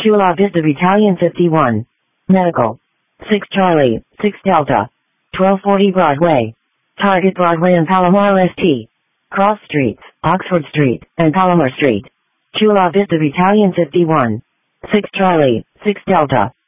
Chula Vista Battalion 51. Medical. 6 Charlie, 6 Delta. 1240 Broadway. Target Broadway and Palomar St. Cross Streets, Oxford Street, and Palomar Street. Chula Vista Battalion 51. 6 Charlie, 6 Delta.